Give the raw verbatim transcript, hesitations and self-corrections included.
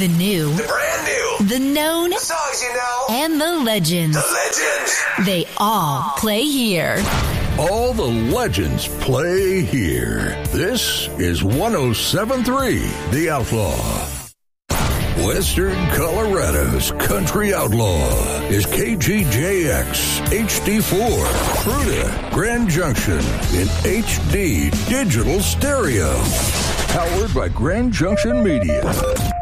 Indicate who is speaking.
Speaker 1: The new.
Speaker 2: The brand new.
Speaker 1: The known.
Speaker 2: The songs you know.
Speaker 1: And the legends.
Speaker 2: The legends.
Speaker 1: They all play here.
Speaker 3: All the legends play here. This is one oh seven point three The Outlaw. Western Colorado's Country Outlaw is K G J X H D four, Fruita, Grand Junction in H D digital stereo. Powered by Grand Junction Media.